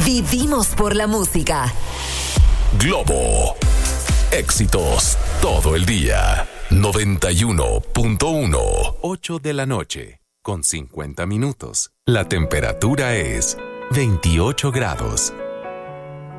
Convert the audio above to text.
Vivimos por la música. Globo. Éxitos todo el día. 91.1. 8 de la noche, con 50 minutos. La temperatura es 28 grados.